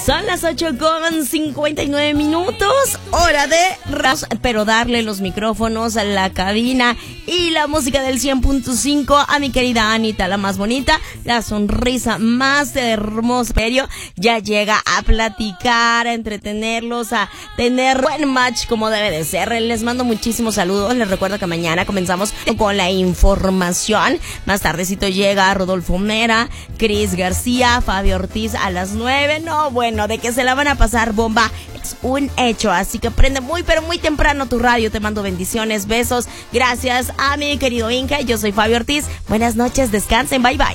Son las 8:59, hora de pero darle los micrófonos a la cabina y la música del 100.5 a mi querida Anita, la más bonita, la sonrisa más hermosa. Ya llega a platicar, a entretenerlos, a tener buen match como debe de ser. Les mando muchísimos saludos. Les recuerdo que mañana comenzamos con la información. Más tardecito llega Rodolfo Mera, Cris García, Fabio Ortiz a las 9. No, bueno, de que se la van a pasar bomba es un hecho. Así que prende muy pero muy temprano tu radio. Te mando bendiciones, besos. Gracias a mi querido Inca. Yo soy Fabio Ortiz. Buenas noches, descansen, bye bye.